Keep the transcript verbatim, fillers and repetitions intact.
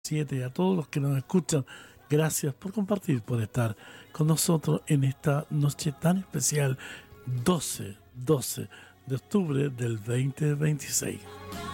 siete, a todos los que nos escuchan, gracias por compartir, por estar con nosotros en esta noche tan especial, doce, doce de octubre del veinte veintiséis.